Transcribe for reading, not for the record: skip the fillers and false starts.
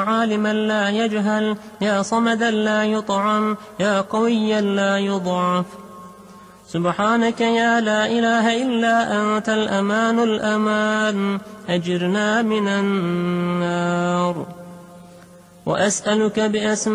عالما لا يجهل، يا صمدا لا يطعم، يا قويا لا يضعف. سبحانك يا لا إله إلا أنت الأمان الأمان، أجرنا من النار. وأسألك بأسمائك